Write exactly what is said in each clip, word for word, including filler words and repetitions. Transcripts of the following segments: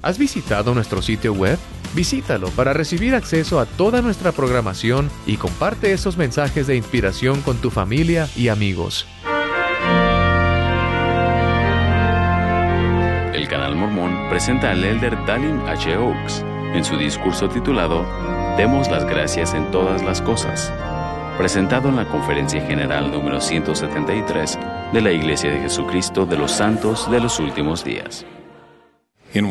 ¿Has visitado nuestro sitio web? Visítalo para recibir acceso a toda nuestra programación y comparte esos mensajes de inspiración con tu familia y amigos. El Canal Mormón presenta al elder Dallin H. Oaks en su discurso titulado Demos las gracias en todas las cosas, presentado en la Conferencia General número ciento setenta y tres de la Iglesia de Jesucristo de los Santos de los Últimos Días. En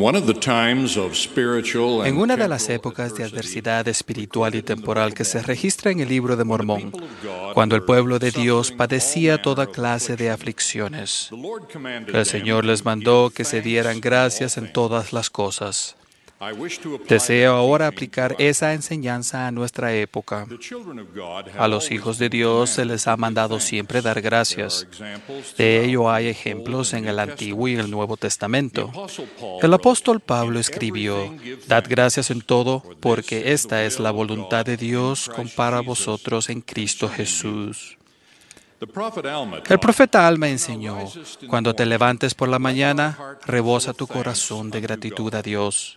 una de las épocas de adversidad espiritual y temporal que se registra en el Libro de Mormón, cuando el pueblo de Dios padecía toda clase de aflicciones, el Señor les mandó que se dieran gracias en todas las cosas. Deseo ahora aplicar esa enseñanza a nuestra época. A los hijos de Dios se les ha mandado siempre dar gracias. De ello hay ejemplos en el Antiguo y el Nuevo Testamento. El apóstol Pablo escribió, «Dad gracias en todo, porque esta es la voluntad de Dios para vosotros en Cristo Jesús». El profeta Alma enseñó, «Cuando te levantes por la mañana, rebosa tu corazón de gratitud a Dios».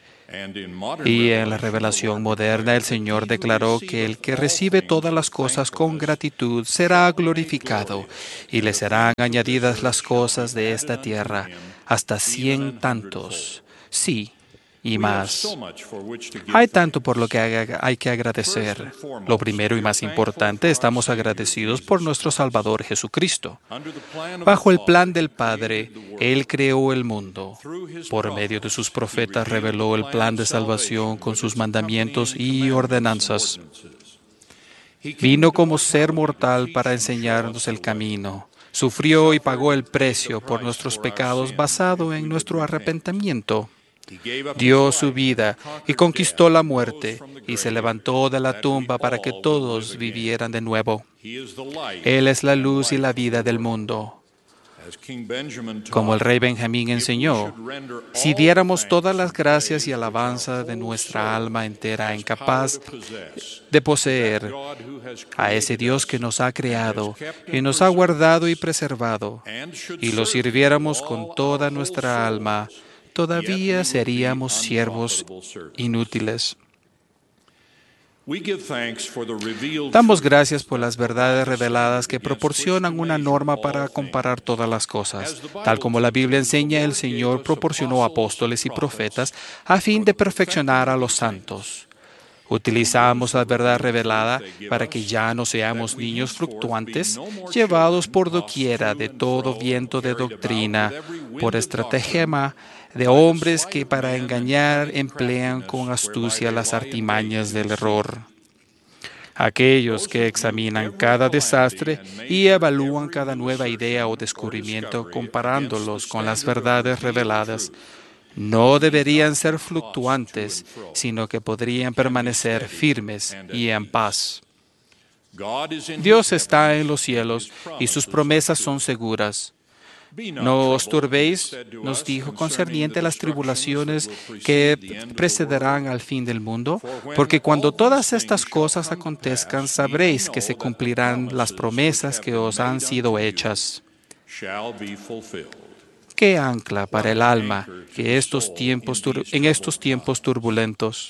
Y en la revelación moderna el Señor declaró que el que recibe todas las cosas con gratitud será glorificado y le serán añadidas las cosas de esta tierra, hasta cien tantos, sí, y más. Hay tanto por lo que hay que agradecer. Lo primero y más importante, estamos agradecidos por nuestro Salvador Jesucristo. Bajo el plan del Padre, Él creó el mundo. Por medio de sus profetas reveló el plan de salvación con sus mandamientos y ordenanzas. Vino como ser mortal para enseñarnos el camino. Sufrió y pagó el precio por nuestros pecados basado en nuestro arrepentimiento. Dio su vida y conquistó la muerte y se levantó de la tumba para que todos vivieran de nuevo. Él es la luz y la vida del mundo. Como el rey Benjamín enseñó, si diéramos todas las gracias y alabanza de nuestra alma entera incapaz de poseer a ese Dios que nos ha creado y nos ha guardado y preservado, y lo sirviéramos con toda nuestra alma, todavía seríamos siervos inútiles. Damos gracias por las verdades reveladas que proporcionan una norma para comparar todas las cosas. Tal como la Biblia enseña, el Señor proporcionó apóstoles y profetas a fin de perfeccionar a los santos. Utilizamos la verdad revelada para que ya no seamos niños fluctuantes, llevados por doquiera de todo viento de doctrina, por estratagema de hombres que para engañar emplean con astucia las artimañas del error. Aquellos que examinan cada desastre y evalúan cada nueva idea o descubrimiento comparándolos con las verdades reveladas, no deberían ser fluctuantes, sino que podrían permanecer firmes y en paz. Dios está en los cielos y sus promesas son seguras. No os turbéis, nos dijo concerniente a las tribulaciones que precederán al fin del mundo, porque cuando todas estas cosas acontezcan, sabréis que se cumplirán las promesas que os han sido hechas. ¡Qué ancla para el alma que estos tiempos en estos tiempos turbulentos!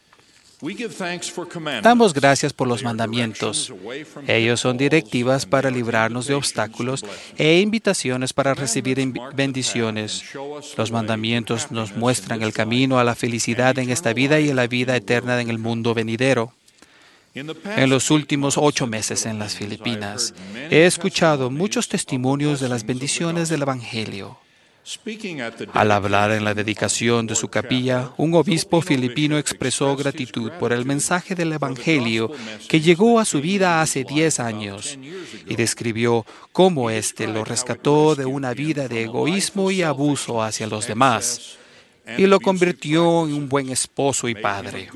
Damos gracias por los mandamientos. Ellos son directivas para librarnos de obstáculos e invitaciones para recibir bendiciones. Los mandamientos nos muestran el camino a la felicidad en esta vida y a la vida eterna en el mundo venidero. En los últimos ocho meses en las Filipinas, he escuchado muchos testimonios de las bendiciones del Evangelio. Al hablar en la dedicación de su capilla, un obispo filipino expresó gratitud por el mensaje del Evangelio que llegó a su vida hace diez años y describió cómo éste lo rescató de una vida de egoísmo y abuso hacia los demás y lo convirtió en un buen esposo y padre.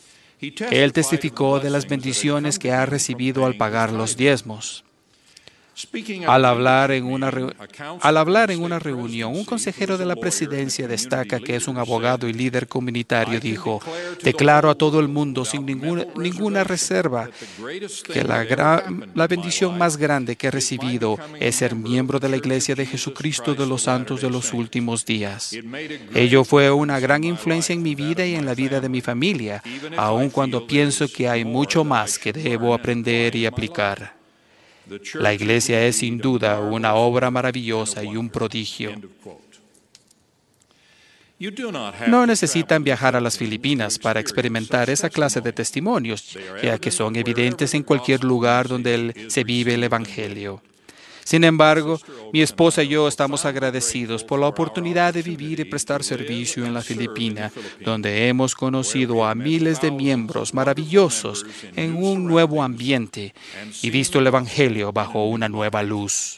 Él testificó de las bendiciones que ha recibido al pagar los diezmos. Al hablar, en una re- al hablar en una reunión, un consejero de la presidencia destaca que es un abogado y líder comunitario. Dijo: declaro a todo el mundo sin ninguna, ninguna reserva que la, gra- la bendición más grande que he recibido es ser miembro de la Iglesia de Jesucristo de los Santos de los Últimos Días. Ello fue una gran influencia en mi vida y en la vida de mi familia, aun cuando pienso que hay mucho más que debo aprender y aplicar. La Iglesia es sin duda una obra maravillosa y un prodigio. No necesitan viajar a las Filipinas para experimentar esa clase de testimonios, ya que son evidentes en cualquier lugar donde el- se vive el Evangelio. Sin embargo, mi esposa y yo estamos agradecidos por la oportunidad de vivir y prestar servicio en la Filipina, donde hemos conocido a miles de miembros maravillosos en un nuevo ambiente y visto el Evangelio bajo una nueva luz.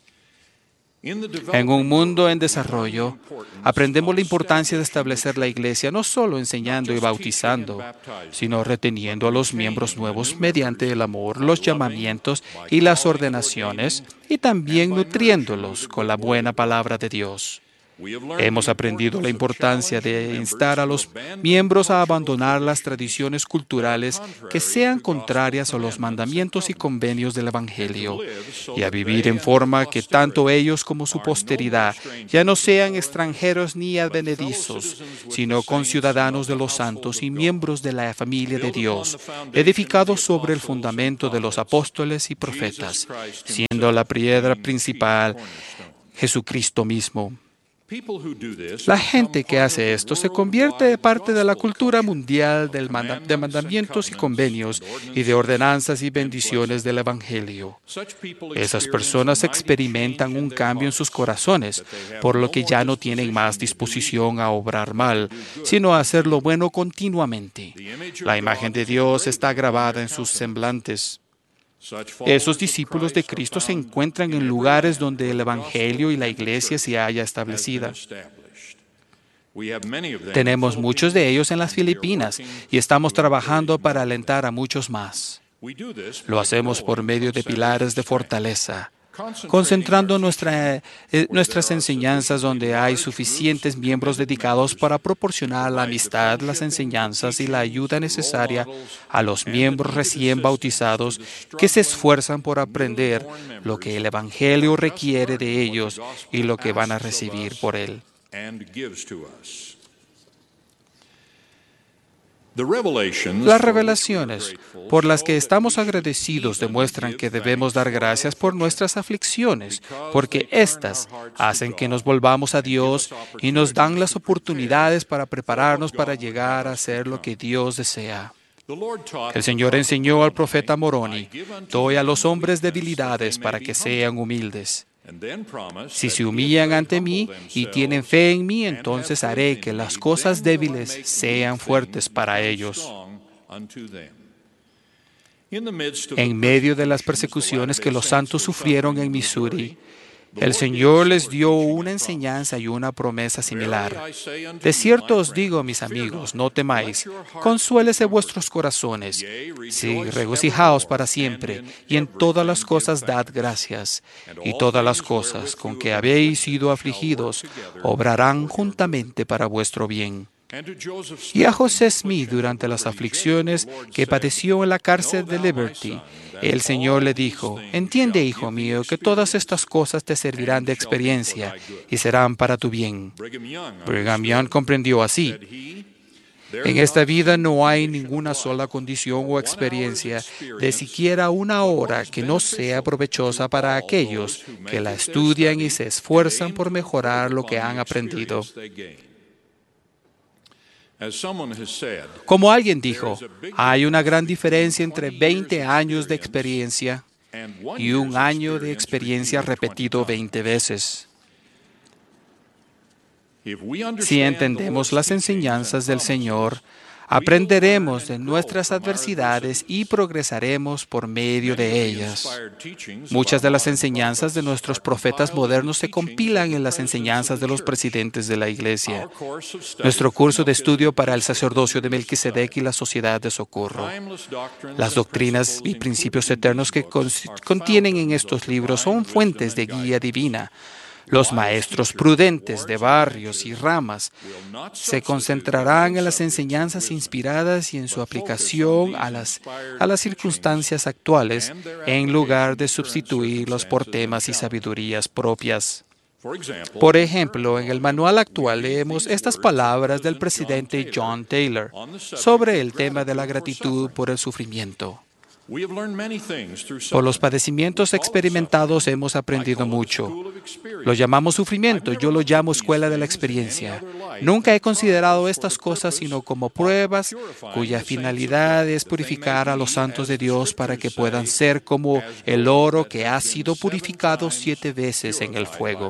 En un mundo en desarrollo, aprendemos la importancia de establecer la iglesia no solo enseñando y bautizando, sino reteniendo a los miembros nuevos mediante el amor, los llamamientos y las ordenaciones, y también nutriéndolos con la buena palabra de Dios. Hemos aprendido la importancia de instar a los miembros a abandonar las tradiciones culturales que sean contrarias a los mandamientos y convenios del Evangelio y a vivir en forma que tanto ellos como su posteridad ya no sean extranjeros ni advenedizos, sino conciudadanos de los santos y miembros de la familia de Dios, edificados sobre el fundamento de los apóstoles y profetas, siendo la piedra principal Jesucristo mismo. La gente que hace esto se convierte de parte de la cultura mundial del manda- de mandamientos y convenios y de ordenanzas y bendiciones del Evangelio. Esas personas experimentan un cambio en sus corazones, por lo que ya no tienen más disposición a obrar mal, sino a hacer lo bueno continuamente. La imagen de Dios está grabada en sus semblantes. Esos discípulos de Cristo se encuentran en lugares donde el Evangelio y la Iglesia se haya establecida. Tenemos muchos de ellos en las Filipinas y estamos trabajando para alentar a muchos más. Lo hacemos por medio de pilares de fortaleza, concentrando nuestra, eh, nuestras enseñanzas donde hay suficientes miembros dedicados para proporcionar la amistad, las enseñanzas y la ayuda necesaria a los miembros recién bautizados que se esfuerzan por aprender lo que el Evangelio requiere de ellos y lo que van a recibir por él. Las revelaciones por las que estamos agradecidos demuestran que debemos dar gracias por nuestras aflicciones, porque éstas hacen que nos volvamos a Dios y nos dan las oportunidades para prepararnos para llegar a ser lo que Dios desea. El Señor enseñó al profeta Moroni: doy a los hombres debilidades para que sean humildes. Si se humillan ante mí y tienen fe en mí, entonces haré que las cosas débiles sean fuertes para ellos. En medio de las persecuciones que los santos sufrieron en Missouri, el Señor les dio una enseñanza y una promesa similar. De cierto os digo, mis amigos, no temáis, consuélese vuestros corazones, sí, regocijaos para siempre, y en todas las cosas dad gracias, y todas las cosas con que habéis sido afligidos obrarán juntamente para vuestro bien. Y a José Smith, durante las aflicciones que padeció en la cárcel de Liberty, el Señor le dijo: entiende, hijo mío, que todas estas cosas te servirán de experiencia y serán para tu bien. Brigham Young comprendió así: en esta vida no hay ninguna sola condición o experiencia de siquiera una hora que no sea provechosa para aquellos que la estudian y se esfuerzan por mejorar lo que han aprendido. Como alguien dijo, hay una gran diferencia entre veinte años de experiencia y un año de experiencia repetido veinte veces. Si entendemos las enseñanzas del Señor, Aprenderemos de nuestras adversidades y progresaremos por medio de ellas. Muchas de las enseñanzas de nuestros profetas modernos se compilan en las enseñanzas de los presidentes de la Iglesia. Nuestro curso de estudio para el sacerdocio de Melquisedec y la sociedad de socorro. Las doctrinas y principios eternos que contienen en estos libros son fuentes de guía divina. Los maestros prudentes de barrios y ramas se concentrarán en las enseñanzas inspiradas y en su aplicación a las, a las circunstancias actuales, en lugar de sustituirlos por temas y sabidurías propias. Por ejemplo, en el manual actual leemos estas palabras del presidente John Taylor sobre el tema de la gratitud por el sufrimiento. Por los padecimientos experimentados hemos aprendido mucho. Lo llamamos sufrimiento, yo lo llamo escuela de la experiencia. Nunca he considerado estas cosas sino como pruebas cuya finalidad es purificar a los santos de Dios para que puedan ser como el oro que ha sido purificado siete veces en el fuego.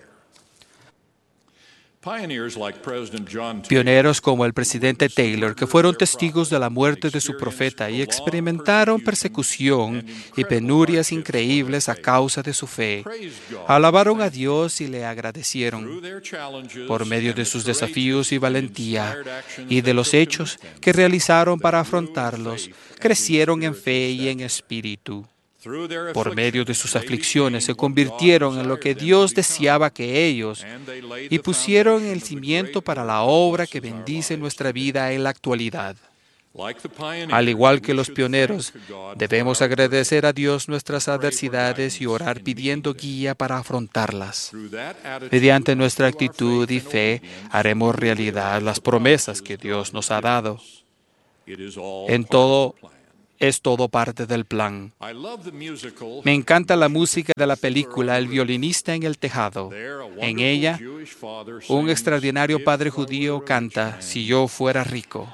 Pioneros como el presidente Taylor, que fueron testigos de la muerte de su profeta y experimentaron persecución y penurias increíbles a causa de su fe, alabaron a Dios y le agradecieron. Por medio de sus desafíos y valentía y de los hechos que realizaron para afrontarlos, crecieron en fe y en espíritu. Por medio de sus aflicciones se convirtieron en lo que Dios deseaba que ellos y pusieron el cimiento para la obra que bendice nuestra vida en la actualidad. Al igual que los pioneros, debemos agradecer a Dios nuestras adversidades y orar pidiendo guía para afrontarlas. Mediante nuestra actitud y fe, haremos realidad las promesas que Dios nos ha dado. En todo Es todo parte del plan. Me encanta la música de la película El violinista en el tejado. En ella, un extraordinario padre judío canta, "Si yo fuera rico".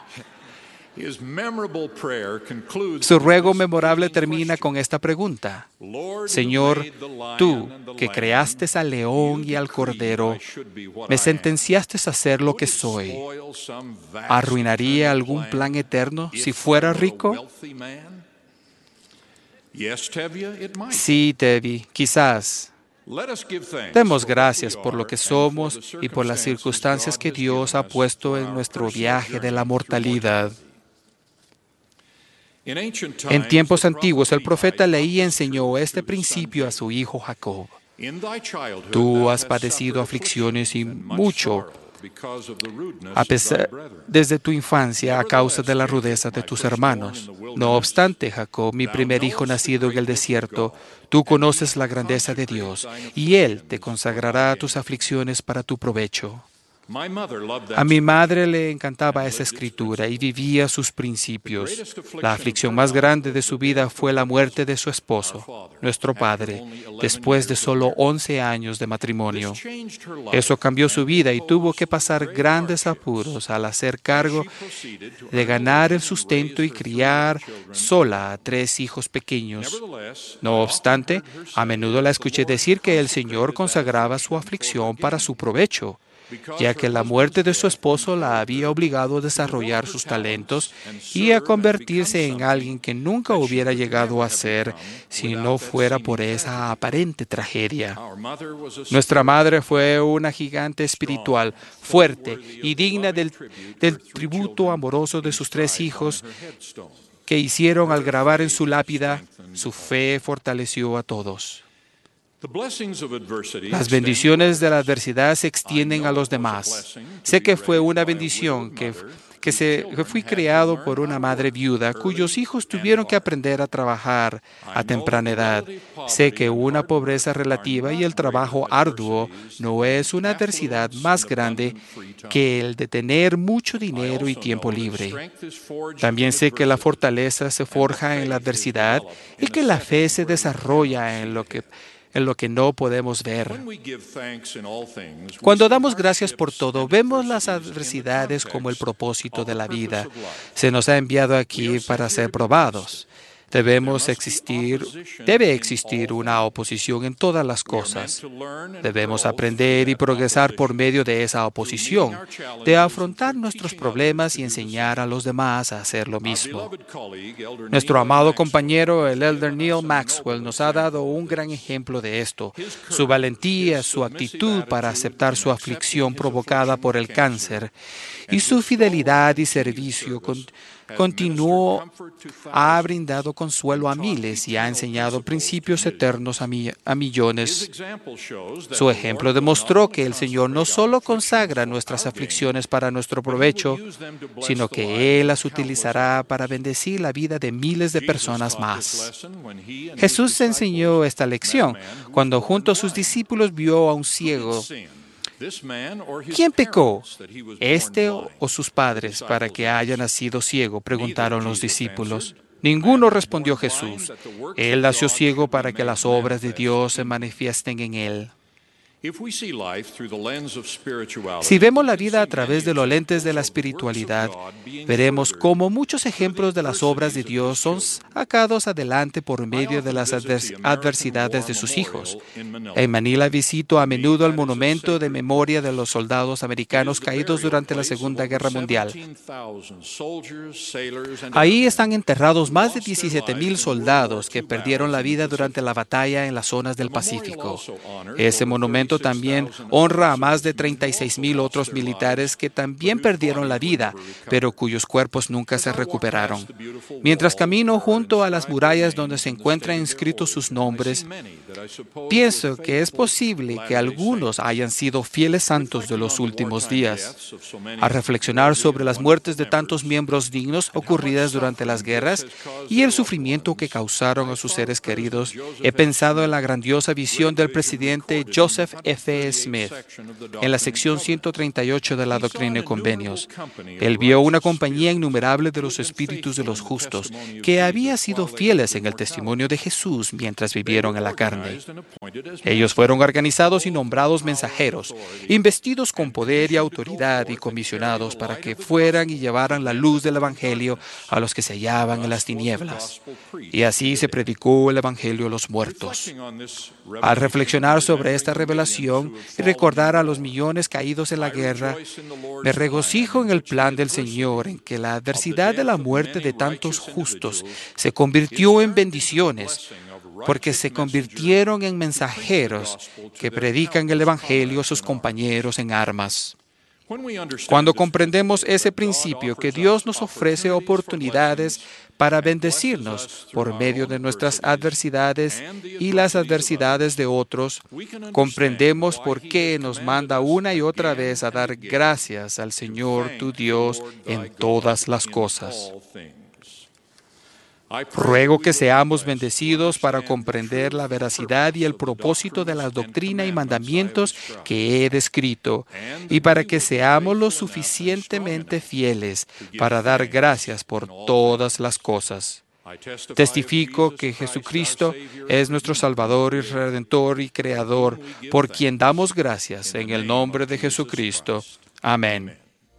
Su ruego memorable termina con esta pregunta: Señor, tú que creaste al león y al cordero, me sentenciaste a ser lo que soy. ¿Arruinaría algún plan eterno si fuera rico? Sí, Tevi, quizás. Demos gracias por lo que somos y por las circunstancias que Dios ha puesto en nuestro viaje de la mortalidad. En tiempos antiguos, el profeta Leí enseñó este principio a su hijo Jacob. Tú has padecido aflicciones y mucho a pesar, desde tu infancia a causa de la rudeza de tus hermanos. No obstante, Jacob, mi primer hijo nacido en el desierto, tú conoces la grandeza de Dios, y Él te consagrará a tus aflicciones para tu provecho. A mi madre le encantaba esa escritura y vivía sus principios. La aflicción más grande de su vida fue la muerte de su esposo, nuestro padre, después de solo once años de matrimonio. Eso cambió su vida y tuvo que pasar grandes apuros al hacer cargo de ganar el sustento y criar sola a tres hijos pequeños. No obstante, a menudo la escuché decir que el Señor consagraba su aflicción para su provecho, ya que la muerte de su esposo la había obligado a desarrollar sus talentos y a convertirse en alguien que nunca hubiera llegado a ser si no fuera por esa aparente tragedia. Nuestra madre fue una gigante espiritual, fuerte y digna del, del tributo amoroso de sus tres hijos que hicieron al grabar en su lápida: su fe fortaleció a todos. Las bendiciones de la adversidad se extienden a los demás. Sé que fue una bendición que, que, se, que fui criado por una madre viuda cuyos hijos tuvieron que aprender a trabajar a temprana edad. Sé que una pobreza relativa y el trabajo arduo no es una adversidad más grande que el de tener mucho dinero y tiempo libre. También sé que la fortaleza se forja en la adversidad y que la fe se desarrolla en lo que en lo que no podemos ver. Cuando damos gracias por todo, vemos las adversidades como el propósito de la vida. Se nos ha enviado aquí para ser probados. Debemos existir, debe existir una oposición en todas las cosas. Debemos aprender y progresar por medio de esa oposición, de afrontar nuestros problemas y enseñar a los demás a hacer lo mismo. Nuestro amado compañero, el Elder Neil Maxwell, nos ha dado un gran ejemplo de esto. Su valentía, su actitud para aceptar su aflicción provocada por el cáncer y su fidelidad y servicio con Continuó, ha brindado consuelo a miles y ha enseñado principios eternos a, mi, a millones. Su ejemplo demostró que el Señor no solo consagra nuestras aflicciones para nuestro provecho, sino que Él las utilizará para bendecir la vida de miles de personas más. Jesús enseñó esta lección cuando junto a sus discípulos vio a un ciego. ¿Quién pecó, este o sus padres, para que haya nacido ciego?, preguntaron los discípulos. Ninguno, respondió Jesús. Él nació ciego para que las obras de Dios se manifiesten en él. Si vemos la vida a través de los lentes de la espiritualidad, veremos cómo muchos ejemplos de las obras de Dios son sacados adelante por medio de las adversidades de sus hijos. En Manila visito a menudo el monumento de memoria de los soldados americanos caídos durante la Segunda Guerra Mundial. Ahí están enterrados más de diecisiete mil soldados que perdieron la vida durante la batalla en las zonas del Pacífico. Ese monumento también honra a más de treinta y seis mil otros militares que también perdieron la vida, pero cuyos cuerpos nunca se recuperaron. Mientras camino junto a las murallas donde se encuentran inscritos sus nombres, pienso que es posible que algunos hayan sido fieles santos de los últimos días. Al reflexionar sobre las muertes de tantos miembros dignos ocurridas durante las guerras y el sufrimiento que causaron a sus seres queridos, he pensado en la grandiosa visión del presidente Joseph F. Smith en la sección ciento treinta y ocho de la Doctrina y Convenios. Él vio una compañía innumerable de los espíritus de los justos que había sido fieles en el testimonio de Jesús mientras vivieron en la carne. Ellos fueron organizados y nombrados mensajeros, investidos con poder y autoridad y comisionados para que fueran y llevaran la luz del Evangelio a los que se hallaban en las tinieblas. Y así se predicó el Evangelio a los muertos. Al reflexionar sobre esta revelación y recordar a los millones caídos en la guerra, me regocijo en el plan del Señor en que la adversidad de la muerte de tantos justos se convirtió en bendiciones, porque se convirtieron en mensajeros que predican el Evangelio a sus compañeros en armas. Cuando comprendemos ese principio, que Dios nos ofrece oportunidades para bendecirnos por medio de nuestras adversidades y las adversidades de otros, comprendemos por qué nos manda una y otra vez a dar gracias al Señor tu Dios en todas las cosas. Ruego que seamos bendecidos para comprender la veracidad y el propósito de la doctrina y mandamientos que he descrito, y para que seamos lo suficientemente fieles para dar gracias por todas las cosas. Testifico que Jesucristo es nuestro Salvador y Redentor y Creador, por quien damos gracias en el nombre de Jesucristo. Amén.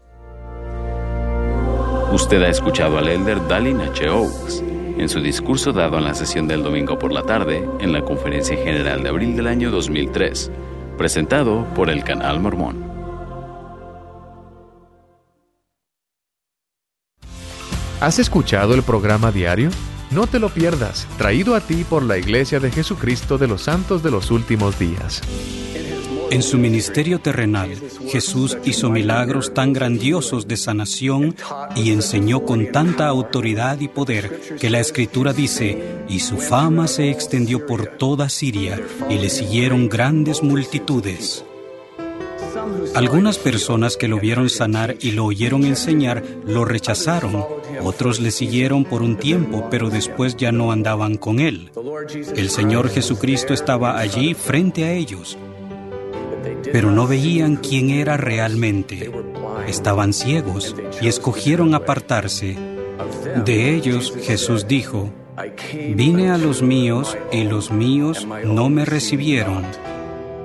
Usted ha escuchado al Elder Dallin H. Oaks en su discurso dado en la sesión del domingo por la tarde en la Conferencia General de abril del año dos mil tres, presentado por el Canal Mormón. ¿Has escuchado el programa diario? No te lo pierdas, traído a ti por la Iglesia de Jesucristo de los Santos de los Últimos Días. En su ministerio terrenal, Jesús hizo milagros tan grandiosos de sanación y enseñó con tanta autoridad y poder que la Escritura dice, y su fama se extendió por toda Siria y le siguieron grandes multitudes. Algunas personas que lo vieron sanar y lo oyeron enseñar lo rechazaron. Otros le siguieron por un tiempo, pero después ya no andaban con él. El Señor Jesucristo estaba allí frente a ellos, pero no veían quién era realmente. Estaban ciegos y escogieron apartarse. De ellos Jesús dijo, «Vine a los míos y los míos no me recibieron».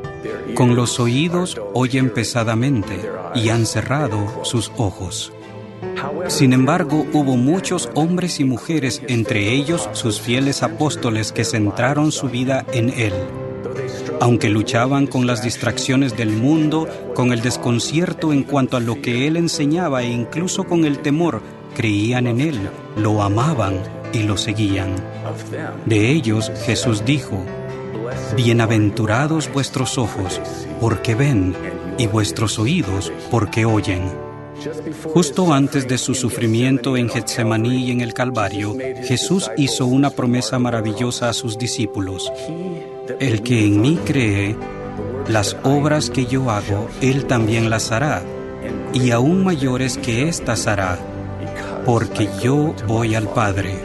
Con los oídos oyen pesadamente y han cerrado sus ojos. Sin embargo, hubo muchos hombres y mujeres, entre ellos sus fieles apóstoles, que centraron su vida en Él. Aunque luchaban con las distracciones del mundo, con el desconcierto en cuanto a lo que Él enseñaba e incluso con el temor, creían en Él, lo amaban y lo seguían. De ellos Jesús dijo: Bienaventurados vuestros ojos, porque ven, y vuestros oídos, porque oyen. Justo antes de su sufrimiento en Getsemaní y en el Calvario, Jesús hizo una promesa maravillosa a sus discípulos: El que en mí cree, las obras que yo hago, él también las hará, y aún mayores que éstas hará, porque yo voy al Padre.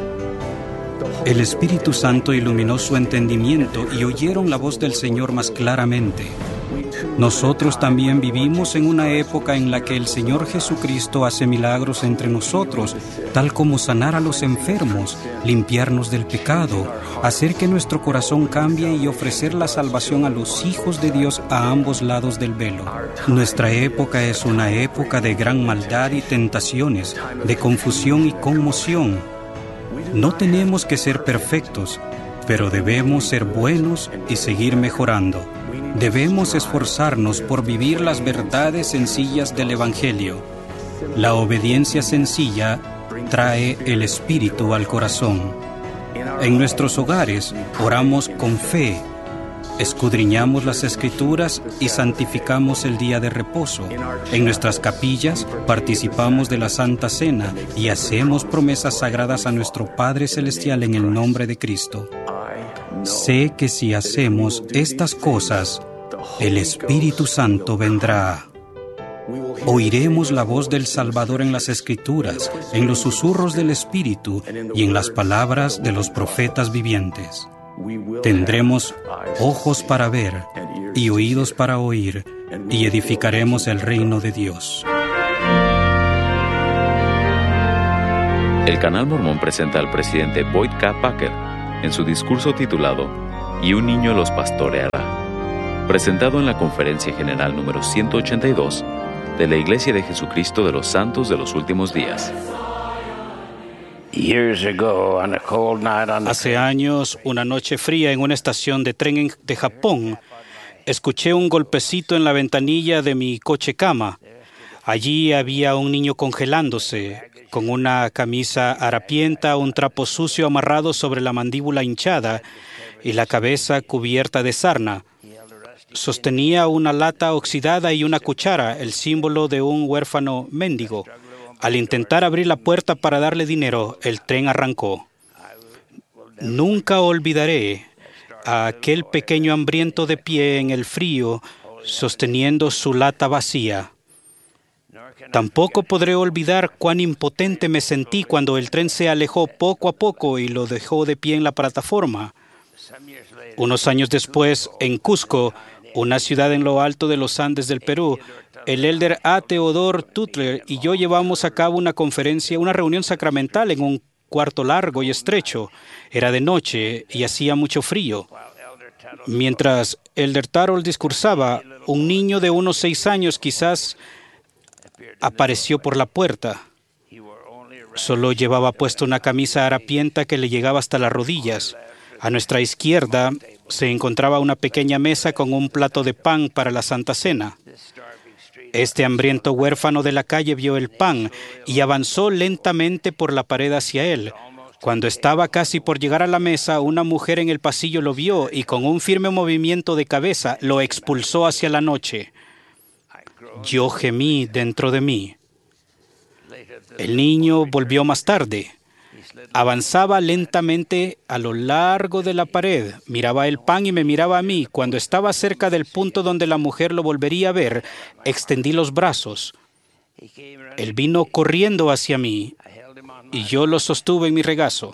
El Espíritu Santo iluminó su entendimiento y oyeron la voz del Señor más claramente. Nosotros también vivimos en una época en la que el Señor Jesucristo hace milagros entre nosotros, tal como sanar a los enfermos, limpiarnos del pecado, hacer que nuestro corazón cambie y ofrecer la salvación a los hijos de Dios a ambos lados del velo. Nuestra época es una época de gran maldad y tentaciones, de confusión y conmoción. No tenemos que ser perfectos, pero debemos ser buenos y seguir mejorando. Debemos esforzarnos por vivir las verdades sencillas del Evangelio. La obediencia sencilla trae el Espíritu al corazón. En nuestros hogares oramos con fe, escudriñamos las Escrituras y santificamos el día de reposo. En nuestras capillas participamos de la Santa Cena y hacemos promesas sagradas a nuestro Padre Celestial en el nombre de Cristo. Sé que si hacemos estas cosas, el Espíritu Santo vendrá. Oiremos la voz del Salvador en las Escrituras, en los susurros del Espíritu y en las palabras de los profetas vivientes. Tendremos ojos para ver y oídos para oír, y edificaremos el reino de Dios. El Canal Mormón presenta al presidente Boyd K. Packer en su discurso titulado "Y un niño los pastoreará", presentado en la Conferencia General número ciento ochenta y dos de la Iglesia de Jesucristo de los Santos de los Últimos Días. Hace años, una noche fría en una estación de tren de Japón, escuché un golpecito en la ventanilla de mi coche-cama. Allí había un niño congelándose, con una camisa harapienta, un trapo sucio amarrado sobre la mandíbula hinchada y la cabeza cubierta de sarna. Sostenía una lata oxidada y una cuchara, el símbolo de un huérfano mendigo. Al intentar abrir la puerta para darle dinero, el tren arrancó. Nunca olvidaré a aquel pequeño hambriento de pie en el frío, sosteniendo su lata vacía. Tampoco podré olvidar cuán impotente me sentí cuando el tren se alejó poco a poco y lo dejó de pie en la plataforma. Unos años después, en Cusco, una ciudad en lo alto de los Andes del Perú, el elder A. Theodore Tutler y yo llevamos a cabo una conferencia, una reunión sacramental en un cuarto largo y estrecho. Era de noche y hacía mucho frío. Mientras elder Tarol discursaba, un niño de unos seis años quizás apareció por la puerta. Solo llevaba puesta una camisa harapienta que le llegaba hasta las rodillas. A nuestra izquierda se encontraba una pequeña mesa con un plato de pan para la Santa Cena. Este hambriento huérfano de la calle vio el pan y avanzó lentamente por la pared hacia él. Cuando estaba casi por llegar a la mesa, una mujer en el pasillo lo vio y con un firme movimiento de cabeza lo expulsó hacia la noche. Yo gemí dentro de mí. El niño volvió más tarde. Avanzaba lentamente a lo largo de la pared, miraba el pan y me miraba a mí. Cuando estaba cerca del punto donde la mujer lo volvería a ver, extendí los brazos. Él vino corriendo hacia mí y yo lo sostuve en mi regazo.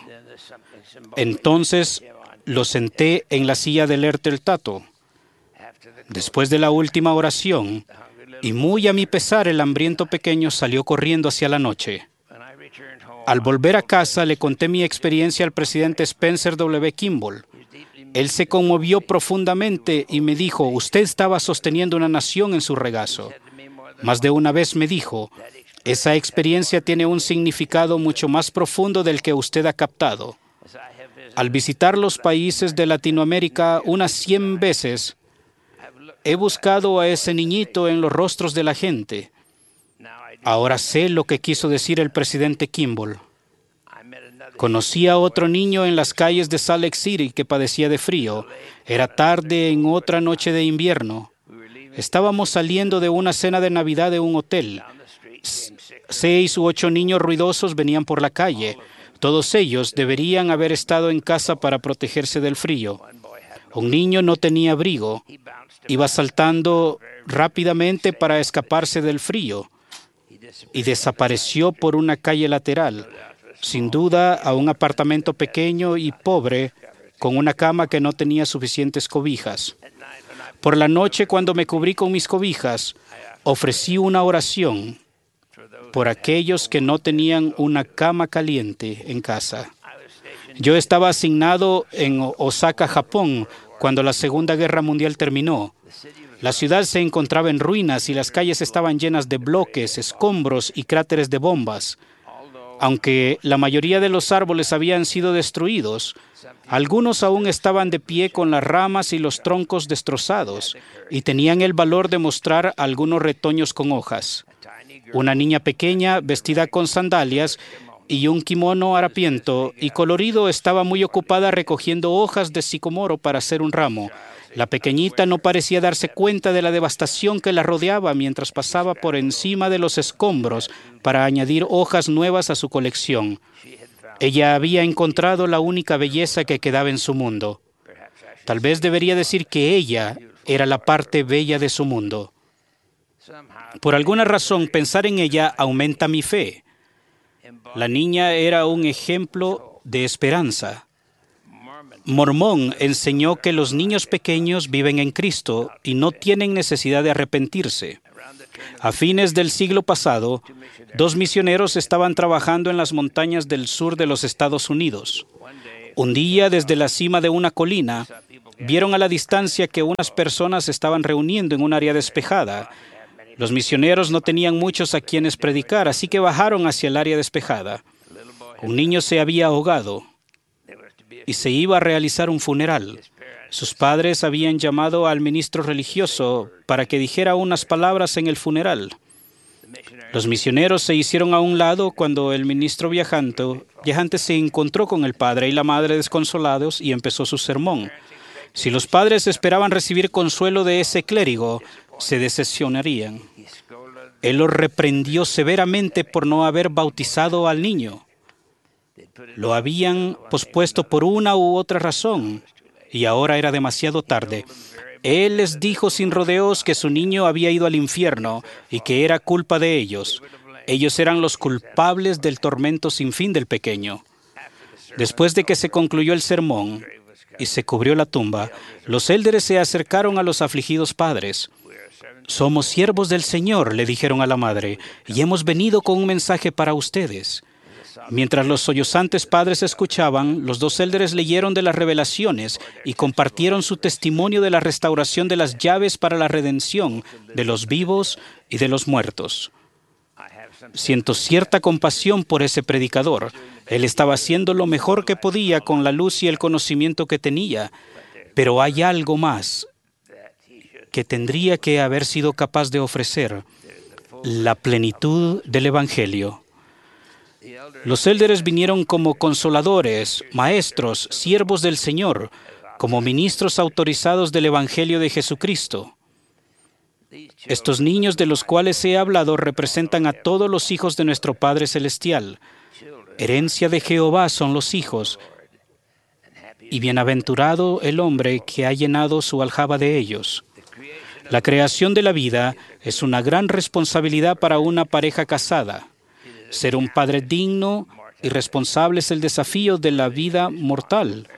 Entonces lo senté en la silla del elder Tato. Después de la última oración, y muy a mi pesar, el hambriento pequeño salió corriendo hacia la noche. Al volver a casa, le conté mi experiencia al presidente Spencer W. Kimball. Él se conmovió profundamente y me dijo: usted estaba sosteniendo una nación en su regazo. Más de una vez me dijo: Esa experiencia tiene un significado mucho más profundo del que usted ha captado. Al visitar los países de Latinoamérica unas cien veces, he buscado a ese niñito en los rostros de la gente. Ahora sé lo que quiso decir el presidente Kimball. Conocí a otro niño en las calles de Salt Lake City que padecía de frío. Era tarde en otra noche de invierno. Estábamos saliendo de una cena de Navidad de un hotel. Seis u ocho niños ruidosos venían por la calle. Todos ellos deberían haber estado en casa para protegerse del frío. Un niño no tenía abrigo. Iba saltando rápidamente para escaparse del frío y desapareció por una calle lateral, sin duda a un apartamento pequeño y pobre con una cama que no tenía suficientes cobijas. Por la noche, cuando me cubrí con mis cobijas, ofrecí una oración por aquellos que no tenían una cama caliente en casa. Yo estaba asignado en Osaka, Japón, cuando la Segunda Guerra Mundial terminó. La ciudad se encontraba en ruinas y las calles estaban llenas de bloques, escombros y cráteres de bombas. Aunque la mayoría de los árboles habían sido destruidos, algunos aún estaban de pie con las ramas y los troncos destrozados y tenían el valor de mostrar algunos retoños con hojas. Una niña pequeña, vestida con sandalias y un kimono harapiento y colorido, estaba muy ocupada recogiendo hojas de sicomoro para hacer un ramo. La pequeñita no parecía darse cuenta de la devastación que la rodeaba mientras pasaba por encima de los escombros para añadir hojas nuevas a su colección. Ella había encontrado la única belleza que quedaba en su mundo. Tal vez debería decir que ella era la parte bella de su mundo. Por alguna razón, pensar en ella aumenta mi fe. La niña era un ejemplo de esperanza. Mormón enseñó que los niños pequeños viven en Cristo y no tienen necesidad de arrepentirse. A fines del siglo pasado, dos misioneros estaban trabajando en las montañas del sur de los Estados Unidos. Un día, desde la cima de una colina, vieron a la distancia que unas personas estaban reuniendo en un área despejada. Los misioneros no tenían muchos a quienes predicar, así que bajaron hacia el área despejada. Un niño se había ahogado y se iba a realizar un funeral. Sus padres habían llamado al ministro religioso para que dijera unas palabras en el funeral. Los misioneros se hicieron a un lado cuando el ministro viajante, viajante se encontró con el padre y la madre desconsolados y empezó su sermón. Si los padres esperaban recibir consuelo de ese clérigo, se decepcionarían. Él los reprendió severamente por no haber bautizado al niño. Lo habían pospuesto por una u otra razón y ahora era demasiado tarde. Él les dijo sin rodeos que su niño había ido al infierno y que era culpa de ellos. Ellos eran los culpables del tormento sin fin del pequeño. Después de que se concluyó el sermón y se cubrió la tumba, los élderes se acercaron a los afligidos padres. «Somos siervos del Señor», le dijeron a la madre, «y hemos venido con un mensaje para ustedes». Mientras los sollozantes padres escuchaban, los dos élderes leyeron de las revelaciones y compartieron su testimonio de la restauración de las llaves para la redención de los vivos y de los muertos. Siento cierta compasión por ese predicador. Él estaba haciendo lo mejor que podía con la luz y el conocimiento que tenía, pero hay algo más que tendría que haber sido capaz de ofrecer: la plenitud del Evangelio. Los élderes vinieron como consoladores, maestros, siervos del Señor, como ministros autorizados del Evangelio de Jesucristo. Estos niños de los cuales he hablado representan a todos los hijos de nuestro Padre Celestial. Herencia de Jehová son los hijos, y bienaventurado el hombre que ha llenado su aljaba de ellos. La creación de la vida es una gran responsabilidad para una pareja casada. Ser un padre digno y responsable es el desafío de la vida mortal.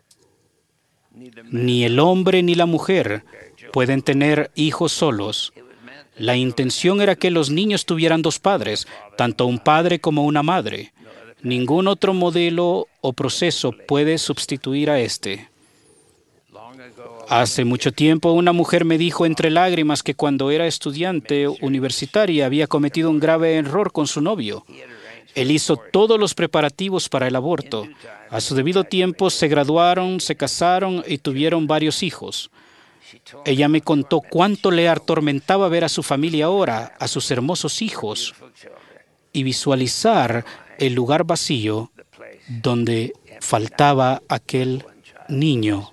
Ni el hombre ni la mujer pueden tener hijos solos. La intención era que los niños tuvieran dos padres, tanto un padre como una madre. Ningún otro modelo o proceso puede sustituir a este. Hace mucho tiempo una mujer me dijo entre lágrimas que cuando era estudiante universitaria había cometido un grave error con su novio. Él hizo todos los preparativos para el aborto. A su debido tiempo se graduaron, se casaron y tuvieron varios hijos. Ella me contó cuánto le atormentaba ver a su familia ahora, a sus hermosos hijos, y visualizar el lugar vacío donde faltaba aquel niño.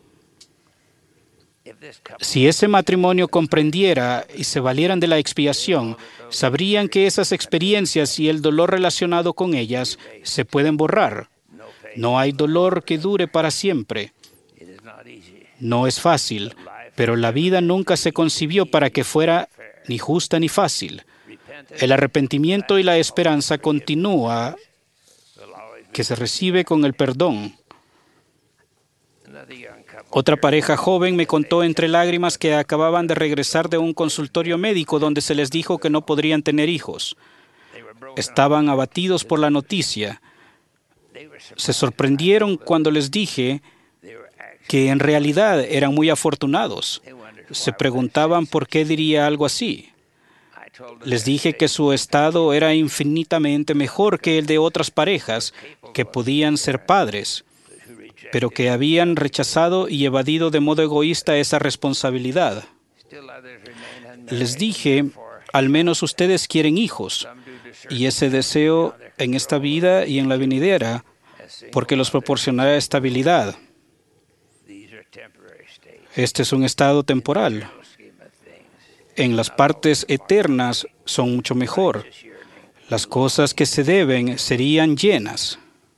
Si ese matrimonio comprendiera y se valieran de la expiación, sabrían que esas experiencias y el dolor relacionado con ellas se pueden borrar. No hay dolor que dure para siempre. No es fácil, pero la vida nunca se concibió para que fuera ni justa ni fácil. El arrepentimiento y la esperanza continúa, que se recibe con el perdón. Otra pareja joven me contó entre lágrimas que acababan de regresar de un consultorio médico donde se les dijo que no podrían tener hijos. Estaban abatidos por la noticia. Se sorprendieron cuando les dije que en realidad eran muy afortunados. Se preguntaban por qué diría algo así. Les dije que su estado era infinitamente mejor que el de otras parejas que podían ser padres, pero que habían rechazado y evadido de modo egoísta esa responsabilidad. Les dije, al menos ustedes quieren hijos, y ese deseo en esta vida y en la venidera, porque los proporcionará estabilidad. Este es un estado temporal. En las partes eternas son mucho mejor. Las cosas que se deben serían llenas.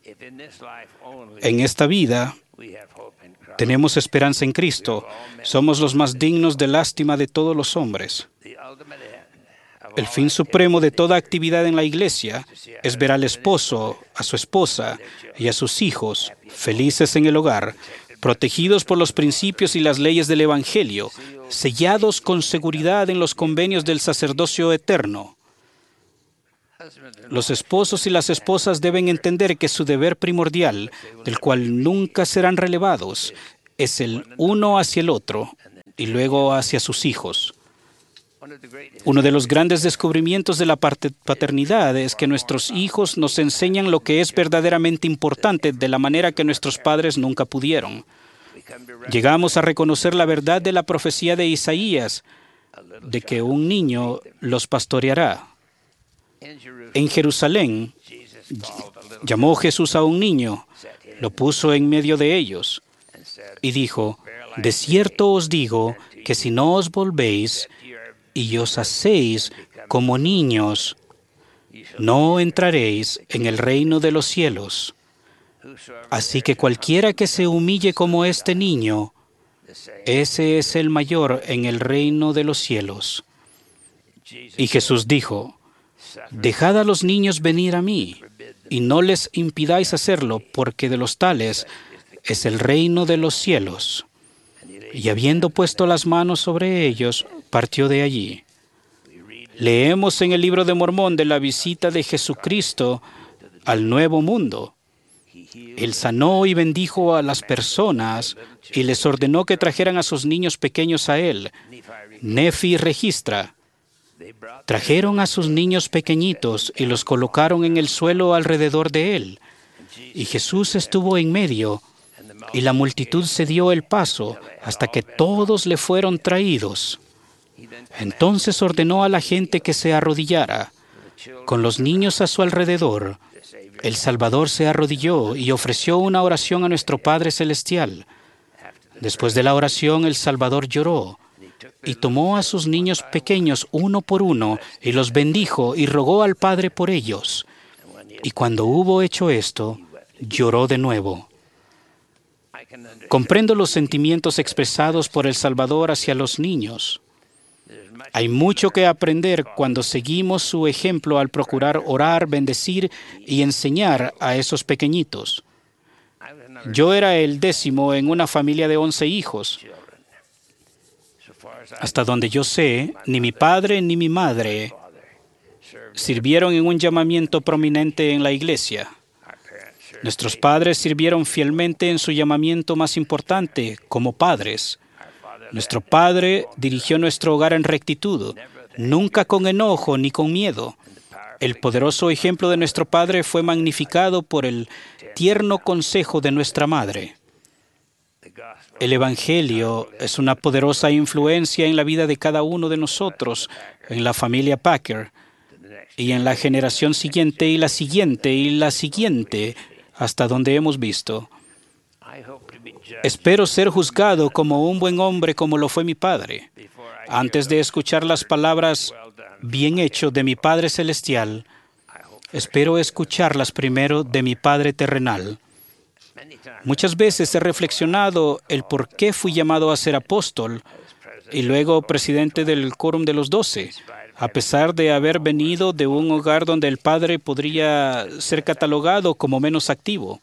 En esta vida tenemos esperanza en Cristo. Somos los más dignos de lástima de todos los hombres. El fin supremo de toda actividad en la iglesia es ver al esposo, a su esposa y a sus hijos felices en el hogar, protegidos por los principios y las leyes del Evangelio, sellados con seguridad en los convenios del sacerdocio eterno. Los esposos y las esposas deben entender que su deber primordial, del cual nunca serán relevados, es el uno hacia el otro y luego hacia sus hijos. Uno de los grandes descubrimientos de la paternidad es que nuestros hijos nos enseñan lo que es verdaderamente importante de la manera que nuestros padres nunca pudieron. Llegamos a reconocer la verdad de la profecía de Isaías, de que un niño los pastoreará. En Jerusalén, llamó Jesús a un niño, lo puso en medio de ellos y dijo, de cierto os digo que si no os volvéis y os hacéis como niños, no entraréis en el reino de los cielos. Así que cualquiera que se humille como este niño, ese es el mayor en el reino de los cielos. Y Jesús dijo, dejad a los niños venir a mí, y no les impidáis hacerlo, porque de los tales es el reino de los cielos. Y habiendo puesto las manos sobre ellos, partió de allí. Leemos en el libro de Mormón de la visita de Jesucristo al Nuevo Mundo. Él sanó y bendijo a las personas y les ordenó que trajeran a sus niños pequeños a Él. Nefi registra. Trajeron a sus niños pequeñitos y los colocaron en el suelo alrededor de Él. Y Jesús estuvo en medio, y la multitud se dio el paso hasta que todos le fueron traídos. Entonces ordenó a la gente que se arrodillara. Con los niños a su alrededor, el Salvador se arrodilló y ofreció una oración a nuestro Padre Celestial. Después de la oración, el Salvador lloró y tomó a sus niños pequeños uno por uno y los bendijo y rogó al Padre por ellos. Y cuando hubo hecho esto, lloró de nuevo. Comprendo los sentimientos expresados por el Salvador hacia los niños. Hay mucho que aprender cuando seguimos su ejemplo al procurar orar, bendecir y enseñar a esos pequeñitos. Yo era el décimo en una familia de once hijos. Hasta donde yo sé, ni mi padre ni mi madre sirvieron en un llamamiento prominente en la iglesia. Nuestros padres sirvieron fielmente en su llamamiento más importante, como padres. Nuestro Padre dirigió nuestro hogar en rectitud, nunca con enojo ni con miedo. El poderoso ejemplo de nuestro Padre fue magnificado por el tierno consejo de nuestra Madre. El Evangelio es una poderosa influencia en la vida de cada uno de nosotros, en la familia Packer, y en la generación siguiente y la siguiente y la siguiente, hasta donde hemos visto. Espero ser juzgado como un buen hombre como lo fue mi padre. Antes de escuchar las palabras bien hecho de mi Padre Celestial, espero escucharlas primero de mi Padre terrenal. Muchas veces he reflexionado el por qué fui llamado a ser apóstol y luego presidente del Quórum de los Doce, a pesar de haber venido de un hogar donde el padre podría ser catalogado como menos activo.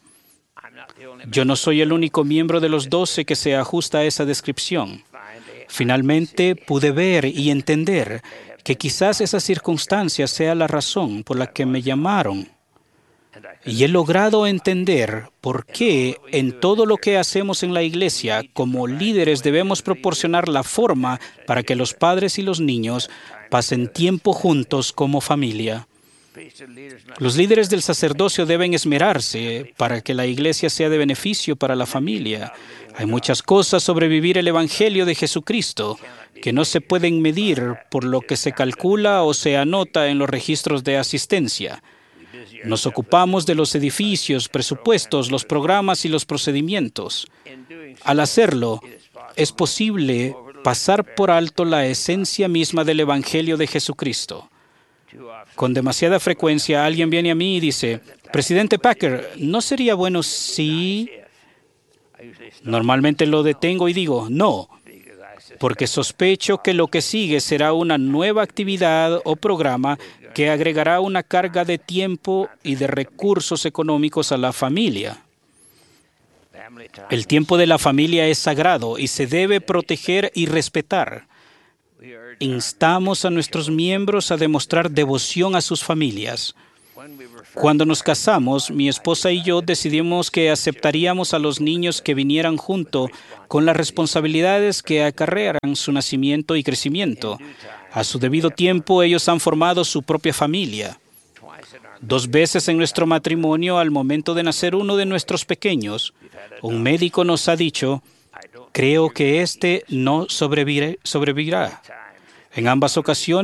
Yo no soy el único miembro de los doce que se ajusta a esa descripción. Finalmente pude ver y entender que quizás esa circunstancia sea la razón por la que me llamaron. Y he logrado entender por qué en todo lo que hacemos en la iglesia, como líderes, debemos proporcionar la forma para que los padres y los niños pasen tiempo juntos como familia. Los líderes del sacerdocio deben esmerarse para que la iglesia sea de beneficio para la familia. Hay muchas cosas sobre vivir el Evangelio de Jesucristo que no se pueden medir por lo que se calcula o se anota en los registros de asistencia. Nos ocupamos de los edificios, presupuestos, los programas y los procedimientos. Al hacerlo, es posible pasar por alto la esencia misma del Evangelio de Jesucristo. Con demasiada frecuencia alguien viene a mí y dice, Presidente Packer, ¿no sería bueno si...? Normalmente lo detengo y digo, no, porque sospecho que lo que sigue será una nueva actividad o programa que agregará una carga de tiempo y de recursos económicos a la familia. El tiempo de la familia es sagrado y se debe proteger y respetar. Instamos a nuestros miembros a demostrar devoción a sus familias. Cuando nos casamos, mi esposa y yo decidimos que aceptaríamos a los niños que vinieran junto con las responsabilidades que acarrearan su nacimiento y crecimiento. A su debido tiempo, ellos han formado su propia familia. Dos veces en nuestro matrimonio, al momento de nacer uno de nuestros pequeños, un médico nos ha dicho, creo que este no sobrevivirá. En ambas ocasiones,